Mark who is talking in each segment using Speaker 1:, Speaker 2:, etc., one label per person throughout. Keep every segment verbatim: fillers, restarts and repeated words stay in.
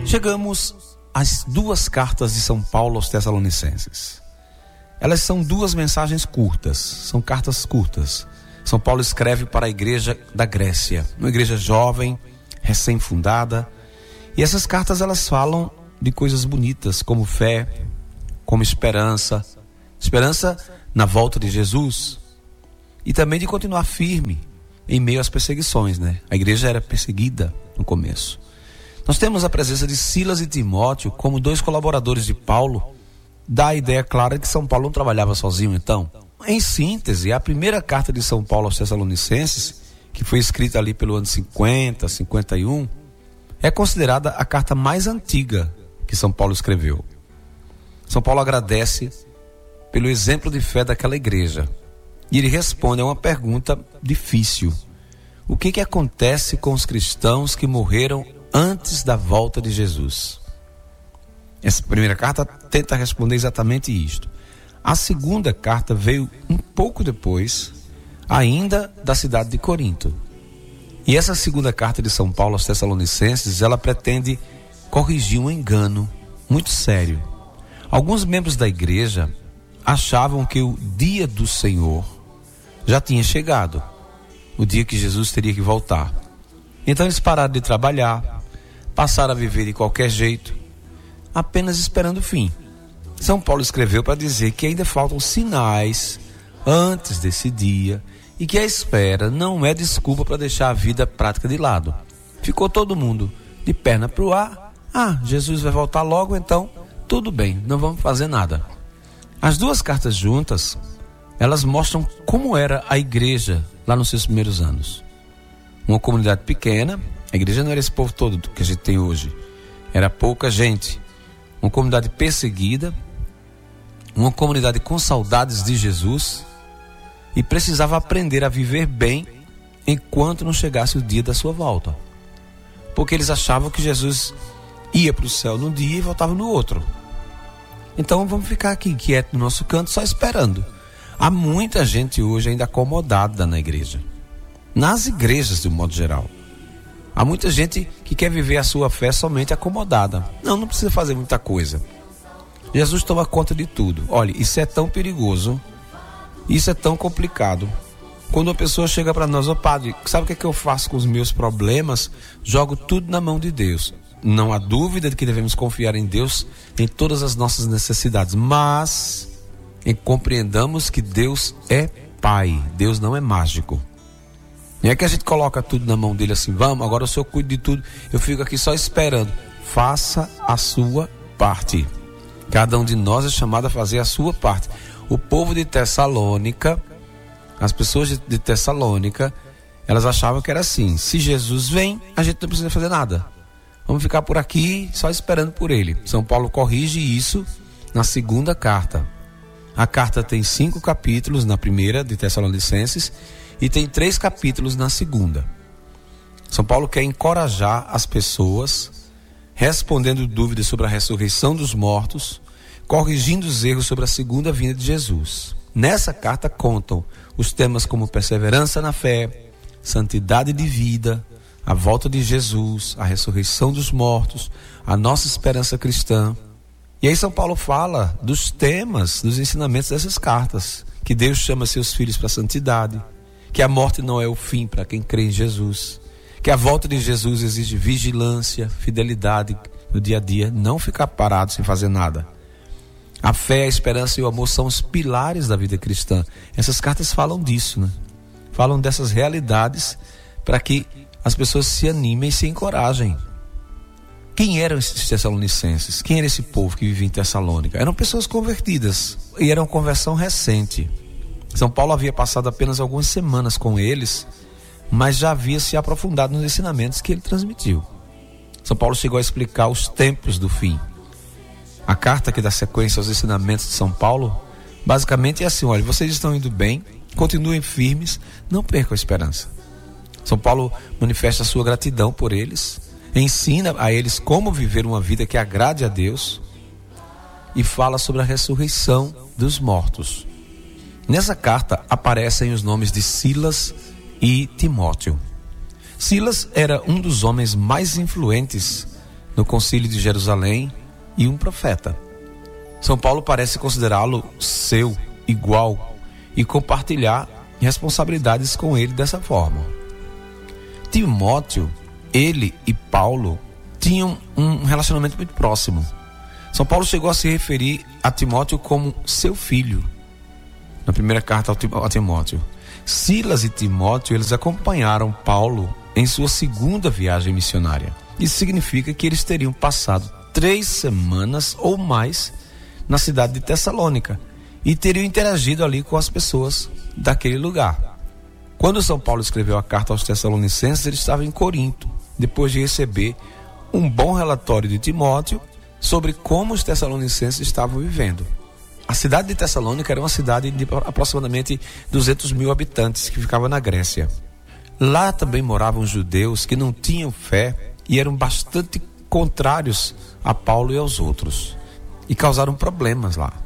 Speaker 1: Chegamos às duas cartas de São Paulo aos Tessalonicenses. Elas são duas mensagens curtas, são cartas curtas. São Paulo escreve para a igreja da Grécia, uma igreja jovem, recém-fundada. E essas cartas elas falam de coisas bonitas, como fé, como esperança. Esperança na volta de Jesus e também de continuar firme em meio às perseguições, né? A igreja era perseguida no começo. Nós temos a presença de Silas e Timóteo como dois colaboradores de Paulo. Dá a ideia clara de que São Paulo não trabalhava sozinho, então. Em síntese, a primeira carta de São Paulo aos Tessalonicenses, que foi escrita ali pelo ano cinquenta, cinquenta e um, é considerada a carta mais antiga que São Paulo escreveu. São Paulo agradece pelo exemplo de fé daquela igreja. E ele responde a uma pergunta difícil. O que que acontece com os cristãos que morreram antes da volta de Jesus? Essa primeira carta tenta responder exatamente isto. A segunda carta veio um pouco depois, ainda da cidade de Corinto. E essa segunda carta de São Paulo aos Tessalonicenses, ela pretende corrigir um engano muito sério. Alguns membros da igreja achavam que o dia do Senhor já tinha chegado, o dia que Jesus teria que voltar. Então eles pararam de trabalhar, passaram a viver de qualquer jeito, apenas esperando o fim. São Paulo escreveu para dizer que ainda faltam sinais antes desse dia e que a espera não é desculpa para deixar a vida prática de lado. Ficou todo mundo de perna para o ar. Ah, Jesus vai voltar logo, então tudo bem, não vamos fazer nada. As duas cartas juntas, elas mostram como era a igreja lá nos seus primeiros anos. Uma comunidade pequena, a igreja não era esse povo todo que a gente tem hoje, era pouca gente. Uma comunidade perseguida, uma comunidade com saudades de Jesus e precisava aprender a viver bem enquanto não chegasse o dia da sua volta. Porque eles achavam que Jesus ia para o céu num dia e voltava no outro. Então vamos ficar aqui quieto no nosso canto só esperando. Há muita gente hoje ainda acomodada na igreja, nas igrejas de um modo geral. Há muita gente que quer viver a sua fé somente acomodada. Não, não precisa fazer muita coisa. Jesus toma conta de tudo. Olha, isso é tão perigoso, isso é tão complicado. Quando uma pessoa chega para nós, ô padre, sabe o que é que eu faço com os meus problemas? Jogo tudo na mão de Deus. Não há dúvida de que devemos confiar em Deus em todas as nossas necessidades, mas em compreendamos que Deus é Pai, Deus não é mágico. Não é que a gente coloca tudo na mão dele assim, vamos, agora o Senhor cuida de tudo, eu fico aqui só esperando. Faça a sua parte. Cada um de nós é chamado a fazer a sua parte. O povo de Tessalônica, as pessoas de, de Tessalônica, elas achavam que era assim, se Jesus vem, a gente não precisa fazer nada. Vamos ficar por aqui só esperando por ele. São Paulo corrige isso na segunda carta. A carta tem cinco capítulos na primeira de Tessalonicenses e tem três capítulos na segunda. São Paulo quer encorajar as pessoas, respondendo dúvidas sobre a ressurreição dos mortos, corrigindo os erros sobre a segunda vinda de Jesus. Nessa carta contam os temas como perseverança na fé, santidade de vida, a volta de Jesus, a ressurreição dos mortos, a nossa esperança cristã. E aí São Paulo fala dos temas, dos ensinamentos dessas cartas, que Deus chama seus filhos para a santidade, que a morte não é o fim para quem crê em Jesus, que a volta de Jesus exige vigilância, fidelidade no dia a dia, não ficar parado sem fazer nada. A fé, a esperança e o amor são os pilares da vida cristã. Essas cartas falam disso, né? Falam dessas realidades para que as pessoas se animem e se encorajem. Quem eram esses tessalonicenses? Quem era esse povo que vivia em Tessalônica? Eram pessoas convertidas e era uma conversão recente. São Paulo havia passado apenas algumas semanas com eles, mas já havia se aprofundado nos ensinamentos que ele transmitiu. São Paulo chegou a explicar os tempos do fim. A carta que dá sequência aos ensinamentos de São Paulo, basicamente é assim, olha, vocês estão indo bem, continuem firmes, não percam a esperança. São Paulo manifesta a sua gratidão por eles, ensina a eles como viver uma vida que agrade a Deus e fala sobre a ressurreição dos mortos. Nessa carta aparecem os nomes de Silas e Timóteo. Silas era um dos homens mais influentes no Concílio de Jerusalém e um profeta. São Paulo parece considerá-lo seu, igual, e compartilhar responsabilidades com ele dessa forma. Timóteo, ele e Paulo tinham um relacionamento muito próximo. São Paulo chegou a se referir a Timóteo como seu filho, na primeira carta a Timóteo. Silas e Timóteo, eles acompanharam Paulo em sua segunda viagem missionária. Isso significa que eles teriam passado três semanas ou mais na cidade de Tessalônica e teriam interagido ali com as pessoas daquele lugar. Quando São Paulo escreveu a carta aos Tessalonicenses, ele estava em Corinto, depois de receber um bom relatório de Timóteo sobre como os tessalonicenses estavam vivendo. A cidade de Tessalônica era uma cidade de aproximadamente duzentos mil habitantes que ficava na Grécia. Lá também moravam judeus que não tinham fé e eram bastante contrários a Paulo e aos outros, e causaram problemas lá.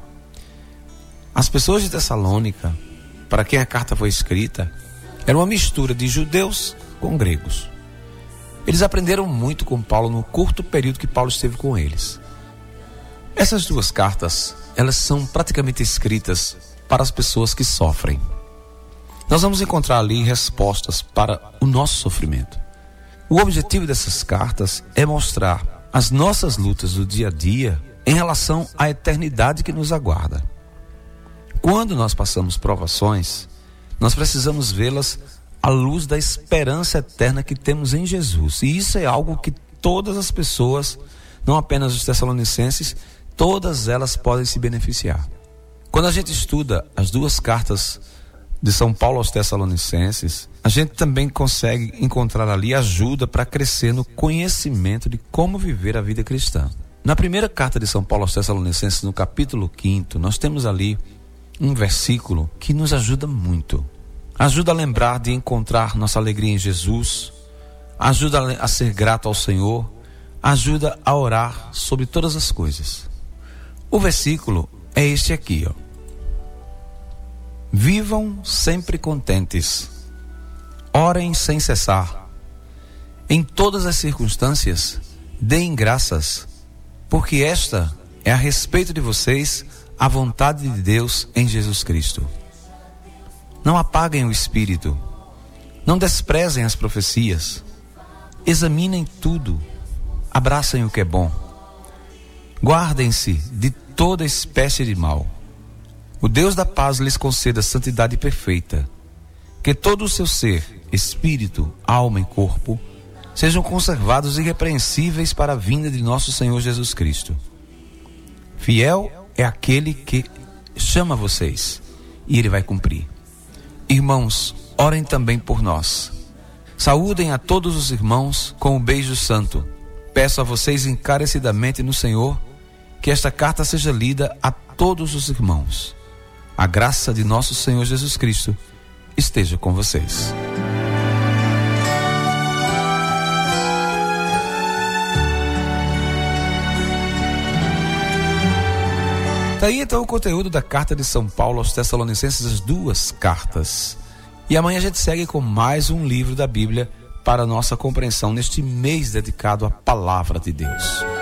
Speaker 1: As pessoas de Tessalônica, para quem a carta foi escrita, era uma mistura de judeus com gregos. Eles aprenderam muito com Paulo no curto período que Paulo esteve com eles. Essas duas cartas, elas são praticamente escritas para as pessoas que sofrem. Nós vamos encontrar ali respostas para o nosso sofrimento. O objetivo dessas cartas é mostrar as nossas lutas do dia a dia em relação à eternidade que nos aguarda. Quando nós passamos provações, nós precisamos vê-las à luz da esperança eterna que temos em Jesus. E isso é algo que todas as pessoas, não apenas os tessalonicenses, todas elas podem se beneficiar. Quando a gente estuda as duas cartas de São Paulo aos Tessalonicenses, a gente também consegue encontrar ali ajuda para crescer no conhecimento de como viver a vida cristã. Na primeira carta de São Paulo aos Tessalonicenses, no capítulo quinto, nós temos ali um versículo que nos ajuda muito. Ajuda a lembrar de encontrar nossa alegria em Jesus, ajuda a ser grato ao Senhor, ajuda a orar sobre todas as coisas. O versículo é este aqui, ó. Vivam sempre contentes, orem sem cessar, em todas as circunstâncias, deem graças, porque esta é a respeito de vocês a vontade de Deus em Jesus Cristo. Não apaguem o espírito, não desprezem as profecias, examinem tudo, abracem o que é bom, guardem-se de toda espécie de mal. O Deus da paz lhes conceda santidade perfeita, que todo o seu ser, espírito, alma e corpo, sejam conservados irrepreensíveis para a vinda de nosso Senhor Jesus Cristo. Fiel é aquele que chama vocês, e Ele vai cumprir. Irmãos, orem também por nós. Saúdem a todos os irmãos com um beijo santo. Peço a vocês encarecidamente no Senhor que esta carta seja lida a todos os irmãos. A graça de nosso Senhor Jesus Cristo esteja com vocês. Tá aí então o conteúdo da carta de São Paulo aos Tessalonicenses, as duas cartas. E amanhã a gente segue com mais um livro da Bíblia para a nossa compreensão neste mês dedicado à Palavra de Deus.